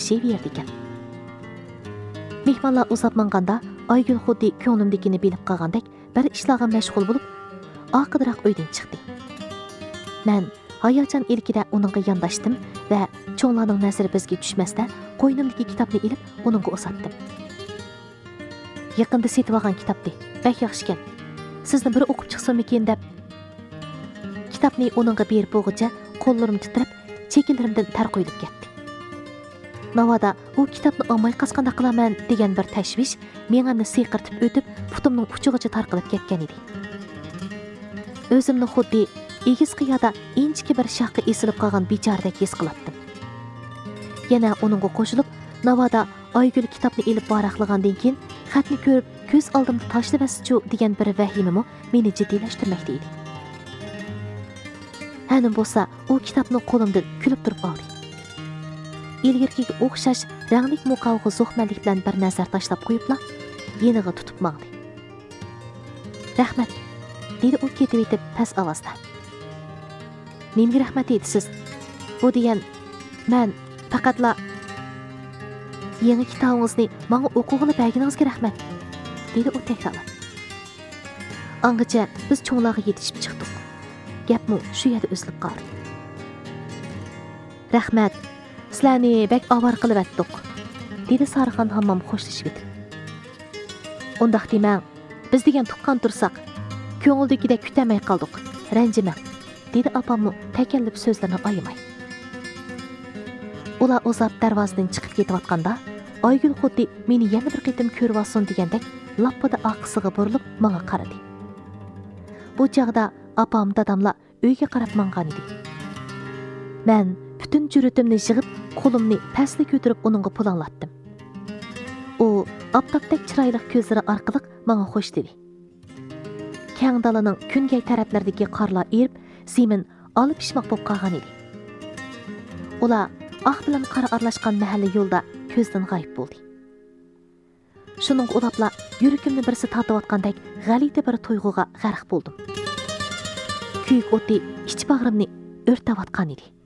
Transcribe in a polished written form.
yashayverdi ekan. Mehmonlar uzab manganda Aygül xuddi ko'nglimdagini bilib qolgandek bir ishlarga mashg'ul bo'lib, oqidiroq uydan chiqdi. Men hayajon ilkida uningga yondashdim va cho'nglarning nazari bizga tushmasda qo'ynimdagi kitobni ilib uningga uzatdim. Yaqinda setib olgan kitobdi. Bak yaxshi ekan. Sizni biri o'qib chiqsamikin deb kitobni uningga berib bo'g'icha qo'llarim titrab, chekinlarimdan tar qo'yilib ketdi. Navada u kitobni olmay qasqanda qilaman degan bir tashvish menimni seqirtib o'tib, putimning uchigacha tarqalib ketgan edi. O'zimni xuddi egiz qiyoda inchki bir shaqqa esilib qolgan bechoradek his qilatdim. Yana uningga qo'shilib, navada Aygül kitobni ilib boraqlagandan keyin xatni ko'rib, ko'z oldimda tashlabasichu degan bir vahimimi meni jiddiylashtirmoqda edi. Hanim bo'lsa, u kitobni qo'limdan kulib turib oldi. Ilgirkiga o'xshash ranglik muqovga zo'xmanlik bilan bir nazar tashlab qo'yibla, yeniga tutib mangdi. Rahmat, dedi u ketib etib past ovozda. Menga rahmat etasiz. Bu degan men faqatla yangi kitobingizni menga o'qig'ini berganingizga rahmat, dedi u takrorlab. Angacha biz cho'nglarga yetishib chiqdik. Gapmi shu yerda uzilib qoldi. Rahmat, sizlarni bak avar qilib atdik, dedi Sarixon hammom xo'shlashib etib. Undaq demang, biz degan tuqqan tursak, ko'ngildagidek kutamay qoldik. Ranjima, dedi opamni takalluf so'zlarini ayamay. Ular uzab darvozadan chiqib ketayotganda, Aygül xuddi meni yana bir qitim ko'rib olsin degandek lappada oqisiga burilib menga qaradi. Bu chaqda opam dadamlar uyga qarab mangan edi. Men butun juritimni yig'ib, qo'limni pastga ko'tarib uningga pulanglatdim. U optopdek chiroyli ko'zlari orqali menga xo'sh dedi. Kang dalaning kungay taraflaridagi qorlar erib, zemin olib pishmoq bo'lib qolgan edi. Ular oq bilan qora aralashgan mahalla yo'lda ko'zdan g'oyib bo'ldi. Shuning ulabla yuragimni birsi tortayotgandek g'alati bir tuyg'uga g'arq bo'ldim. Kuyik o'ti ich bag'rimni o'rtayotgan edi.